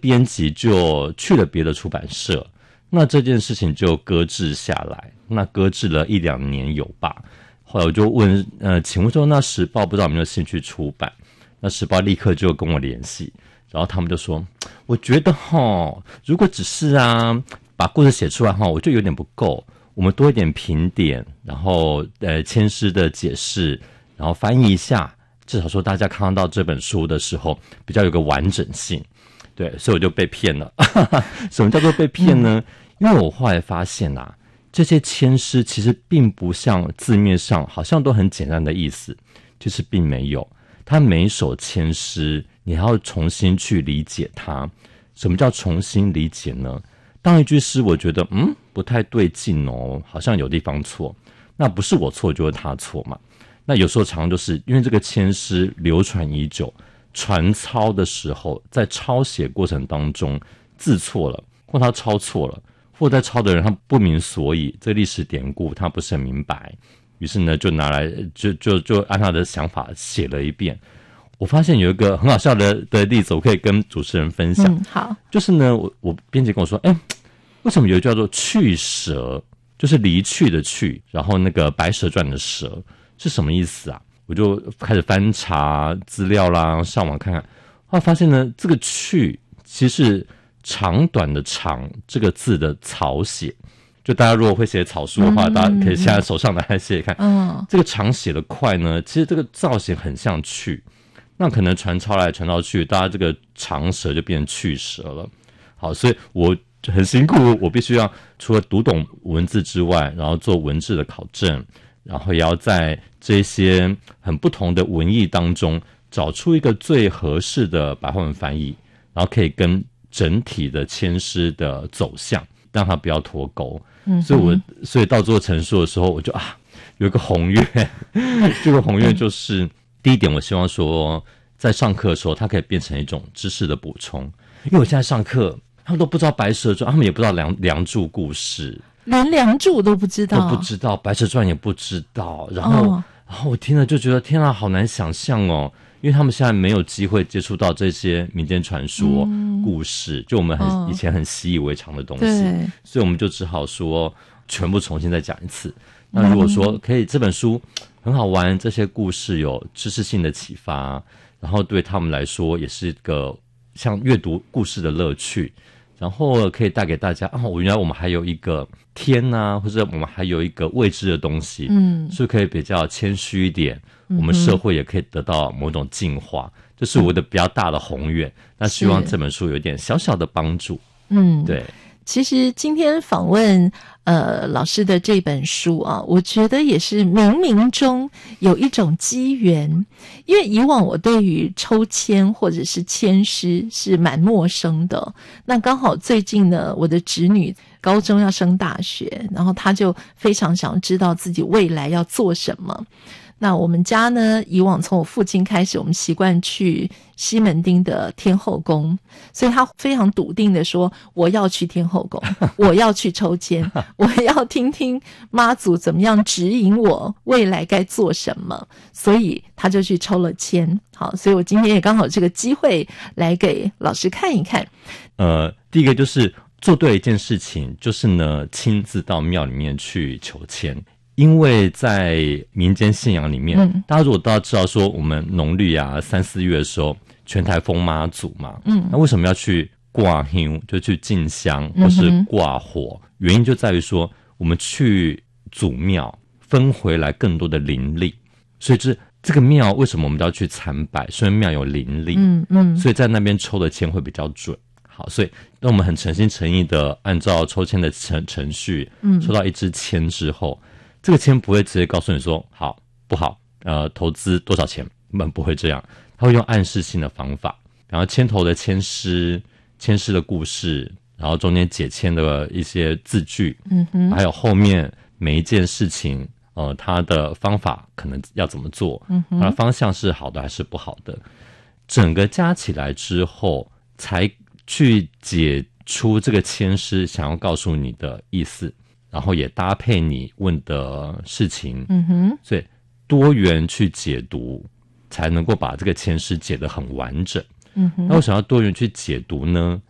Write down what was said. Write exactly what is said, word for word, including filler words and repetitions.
编辑就去了别的出版社，那这件事情就搁置下来，那搁置了一两年有吧。后来我就问，呃，请问说那时报不知道有没有兴趣出版？那时报立刻就跟我联系，然后他们就说，我觉得齁，如果只是啊把故事写出来齁，我就有点不够，我们多一点评点，然后呃签诗的解释，然后翻译一下，至少说大家看到这本书的时候比较有个完整性。对，所以我就被骗了。什么叫做被骗呢？因为我后来发现啊，这些签诗其实并不像字面上好像都很简单的意思，其实并没有。它每一首签诗你还要重新去理解它。什么叫重新理解呢？当一句诗我觉得嗯不太对劲哦，好像有地方错，那不是我错就是他错嘛。那有时候常常就是因为这个签诗流传已久，传抄的时候在抄写过程当中字错了，或他抄错了，或在抄的人他不明所以，这历史典故他不是很明白，于是呢就拿来就就就按他的想法写了一遍。我发现有一个很好笑的的例子，我可以跟主持人分享。 嗯，好， 就是呢，我我编辑跟我说，哎，为什么有一个叫做去蛇，就是离去的去，然后那个白蛇传的蛇是什么意思啊？我就开始翻查资料啦，上网看看，后来发现呢，这个去其实是长短的长这个字的草写。就大家如果会写草书的话，嗯、大家可以现在手上拿来写写看。嗯，这个长写的快呢，其实这个造型很像去，那可能传抄来传抄去，大家这个长蛇就变成去蛇了。好，所以我很辛苦，我必须要除了读懂文字之外，然后做文字的考证，然后也要在这些很不同的文意当中找出一个最合适的白话文翻译，然后可以跟整体的签诗的走向让它不要脱钩。嗯，所以我所以到最后陈述的时候，我就啊有一个宏愿，这个宏愿就是、嗯、第一点，我希望说在上课的时候，它可以变成一种知识的补充。因为我现在上课，他们都不知道白蛇传，他们也不知道梁梁祝故事， 连梁祝都不知道， 都不知道白蛇传也不知道。然后，哦、然后我听了就觉得天啊，好难想象哦。因为他们现在没有机会接触到这些民间传说、嗯、故事，就我们很、哦、以前很习以为常的东西，所以我们就只好说全部重新再讲一次。那如果说可以，这本书很好玩，这些故事有知识性的启发，然后对他们来说也是一个像阅读故事的乐趣，然后可以带给大家啊，我原来我们还有一个天啊，或者我们还有一个未知的东西，嗯，所以可以比较谦虚一点。我们社会也可以得到某种进化，这、就是我的比较大的宏愿。那希望这本书有一点小小的帮助。嗯，对。 其实今天访问呃老师的这本书啊，我觉得也是冥冥中有一种机缘，因为以往我对于抽签或者是签诗是蛮陌生的。那刚好最近呢，我的侄女高中要升大学，然后她就非常想知道自己未来要做什么。那我们家呢，以往从我父亲开始，我们习惯去西门町的天后宫，所以他非常笃定的说，我要去天后宫，我要去抽签，我要听听妈祖怎么样指引我未来该做什么，所以他就去抽了签。好，所以我今天也刚好这个机会来给老师看一看。 呃，第一个就是做对一件事情，就是呢，亲自到庙里面去求签。因为在民间信仰里面、嗯、大家如果都要知道说我们农历啊三四月的时候全台封妈祖嘛，嗯，那为什么要去挂香，就去进香或是挂火、嗯、原因就在于说我们去祖庙分回来更多的灵力，所以这这个庙为什么我们都要去参拜，所以庙有灵力，嗯嗯，所以在那边抽的签会比较准。好，所以那我们很诚心诚意的按照抽签的程程序，嗯，抽到一支签之后，这个签不会直接告诉你说好不好，呃，投资多少钱，根本不会这样，他会用暗示性的方法，然后签头的签诗，签诗的故事，然后中间解签的一些字句，嗯哼，还有后面每一件事情，呃，他的方法可能要怎么做，嗯哼，他的方向是好的还是不好的，整个加起来之后，才去解出这个签诗想要告诉你的意思。然后也搭配你问的事情，嗯哼，所以多元去解读，才能够把这个签诗解得很完整。嗯哼，那为什么要多元去解读呢？